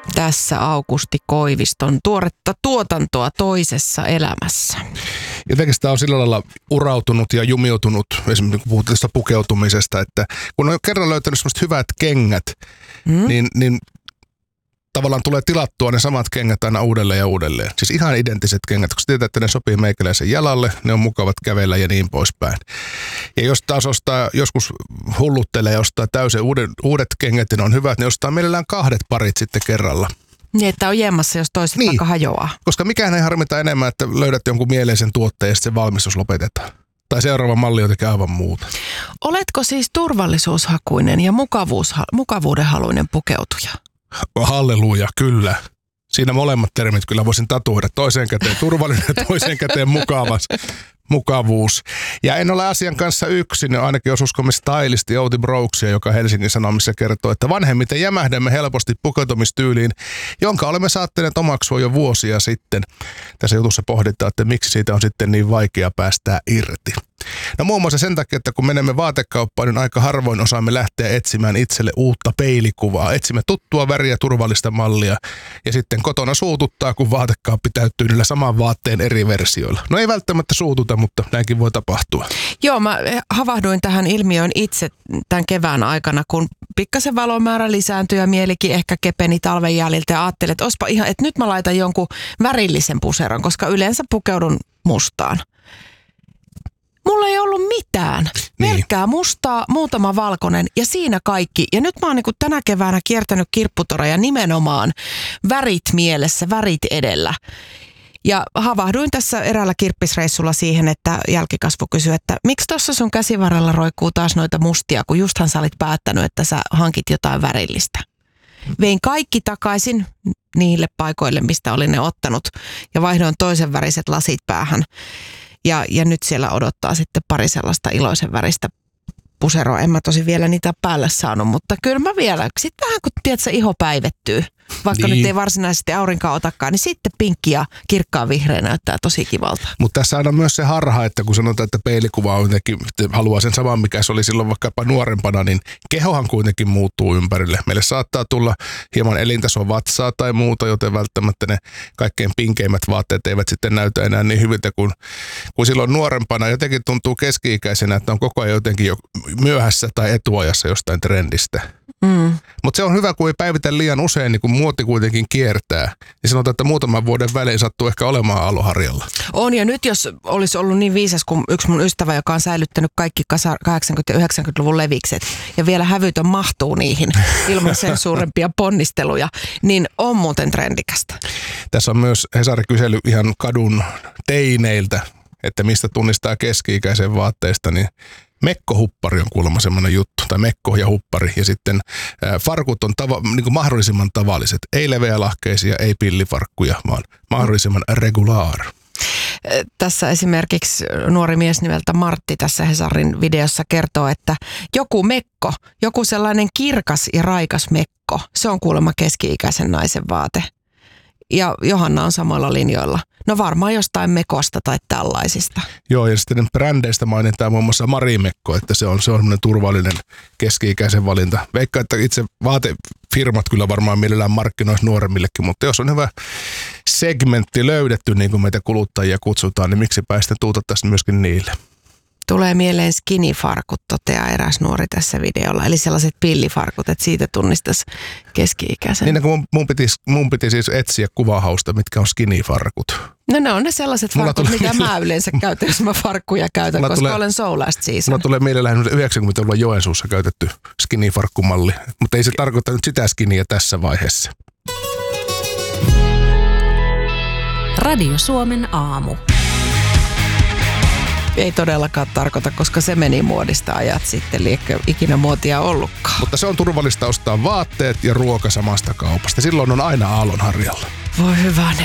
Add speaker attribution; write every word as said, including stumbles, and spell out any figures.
Speaker 1: Tässä Aukusti Koiviston tuoretta tuotantoa toisessa elämässä.
Speaker 2: Jotenkin sitä on sillä lailla urautunut ja jumiutunut, esimerkiksi kun puhutaan tästä pukeutumisesta, että kun on kerran löytänyt sellaiset hyvät kengät, mm. niin, niin tavallaan tulee tilattua ne samat kengät aina uudelleen ja uudelleen. Siis ihan identtiset kengät, koska tietää, että ne sopii meikäläisen jalalle, ne on mukavat kävellä ja niin poispäin. Ja jos taas ostaa, joskus hulluttelee ja ostaa täysin uudet, uudet kengät ja ne on hyvät, niin ostaa mielellään kahdet parit sitten kerralla.
Speaker 1: Niin, että on jemmassa, jos toiset
Speaker 2: niin,
Speaker 1: vaikka hajoaa.
Speaker 2: Koska mikään ei harmita enemmän, että löydät jonkun mieleisen tuotteen ja sitten se valmistus lopetetaan. Tai seuraava malli jotenkin aivan muuta.
Speaker 1: Oletko siis turvallisuushakuinen ja mukavuus, mukavuudenhaluinen pukeutuja?
Speaker 2: Halleluja, kyllä. Siinä molemmat termit kyllä voisin tatuoida. Toiseen käteen turvallinen ja toiseen käteen mukavas. Mukavuus. Ja en ole asian kanssa yksin, ainakin jos uskomme stylisti Outi Brooksia, joka Helsingin Sanomissa kertoo, että vanhemmiten jämähdämme helposti pukeutumistyyliin, jonka olemme saattaneet omaksua jo vuosia sitten. Tässä jutussa pohditaan, että miksi siitä on sitten niin vaikea päästää irti. No muun muassa sen takia, että kun menemme vaatekauppaan, niin aika harvoin osaamme lähteä etsimään itselle uutta peilikuvaa. Etsimme tuttua väriä, turvallista mallia ja sitten kotona suututtaa, kun vaatekaappi täyttyy niillä saman vaatteen eri versioilla. No ei välttämättä suututa, mutta näinkin voi tapahtua.
Speaker 1: Joo, mä havahduin tähän ilmiöön itse tämän kevään aikana, kun pikkasen valomäärä lisääntyi ja mielikin ehkä kepeni talven jäljiltä ja ajattelin, että ospa ihan, että nyt mä laitan jonkun värillisen puseron, koska yleensä pukeudun mustaan. Mulla ei ollut mitään. Pelkkää mustaa, muutama valkoinen ja siinä kaikki. Ja nyt mä oon niin tänä keväänä kiertänyt kirpputoreja nimenomaan värit mielessä, värit edellä. Ja havahduin tässä eräällä kirppisreissulla siihen, että jälkikasvu kysyi, että miksi tuossa sun käsivarrella roikkuu taas noita mustia, kun justhan sä olit päättänyt, että sä hankit jotain värillistä. Vein kaikki takaisin niille paikoille, mistä olin ne ottanut ja vaihdoin toisen väriset lasit päähän. Ja, ja nyt siellä odottaa sitten pari sellaista iloisen väristä puseroa. En mä tosi vielä niitä päälle saanut, mutta kyllä mä vielä. Sitten vähän kun tiedät, se iho päivettyy, vaikka niin. Nyt ei varsinaisesti aurinkaa otakaan, niin sitten pinkki ja kirkkaan vihreä näyttää tosi kivalta.
Speaker 2: Mutta tässä on myös se harha, että kun sanotaan, että peilikuva on jotenkin, haluaa sen saman, mikä se oli silloin vaikkapa nuorempana, niin kehohan kuitenkin muuttuu ympärille. Meille saattaa tulla hieman elintason vatsaa tai muuta, joten välttämättä ne kaikkein pinkeimmät vaatteet eivät sitten näytä enää niin hyviltä kuin, kuin silloin nuorempana. Jotenkin tuntuu keski-ikäisenä, että on koko ajan jotenkin jo myöhässä tai etuajassa jostain trendistä. Mm. Mutta se on hyvä, kun ei päivitä liian usein, niin kun muoti kuitenkin kiertää. Niin sanotaan, että muutaman vuoden välein sattuu ehkä olemaan aloharjalla.
Speaker 1: On, ja nyt jos olisi ollut niin viisas kuin yksi mun ystävä, joka on säilyttänyt kaikki kahdeksankymmentä- ja yhdeksänkymmentäluvun levikset, ja vielä hävytön mahtuu niihin ilman sen suurempia ponnisteluja, niin on muuten trendikästä.
Speaker 2: Tässä on myös Hesari-kysely ihan kadun teineiltä, että mistä tunnistaa keski-ikäisen vaatteista, niin mekkohuppari on kuulemma semmoinen juttu, tai mekko ja huppari. Ja sitten ää, farkut on tava, niin kuin mahdollisimman tavalliset. Ei leveälahkeisia, ei pillifarkkuja, vaan mahdollisimman regulaar.
Speaker 1: Tässä esimerkiksi nuori mies nimeltä Martti tässä Hesarin videossa kertoo, että joku mekko, joku sellainen kirkas ja raikas mekko, se on kuulemma keski-ikäisen naisen vaate. Ja Johanna on samoilla linjoilla. No varmaan jostain mekosta tai tällaisista.
Speaker 2: Joo, ja sitten brändeistä mainitaan muun muassa Marimekko, että se on, se on semmoinen turvallinen keski-ikäisen valinta. Veikka, että itse vaatefirmat kyllä varmaan mielellään markkinoisi nuoremmillekin, mutta jos on hyvä segmentti löydetty, niin kuin meitä kuluttajia kutsutaan, niin miksipä sitten tuutettaisiin myöskin niille.
Speaker 1: Tulee mieleen skinny-farkut, toteaa eräs nuori tässä videolla. Eli sellaiset pillifarkut, että siitä tunnistaisi keski-ikäisen.
Speaker 2: Niin, kun mun, mun, piti, mun piti siis etsiä kuvahausta, mitkä on skinny-farkut.
Speaker 1: No ne on ne sellaiset mulla farkut, mitä mä yleensä käytän, jos mä farkkuja käytän, mulla koska tulee, olen so last season.
Speaker 2: Mulla tulee mielellään yhdeksänkymmentäluvun Joensuussa käytetty skinny-farkkumalli, mutta ei se tarkoita nyt sitä skinnyä tässä vaiheessa.
Speaker 3: Radio Suomen aamu.
Speaker 1: Ei todellakaan tarkoita, koska se meni muodista ajat sitten, liekö ikinä muotia ollutkaan.
Speaker 2: Mutta se on turvallista ostaa vaatteet ja ruoka samasta kaupasta. Silloin on aina aallonharjalla.
Speaker 1: Voi hyvä.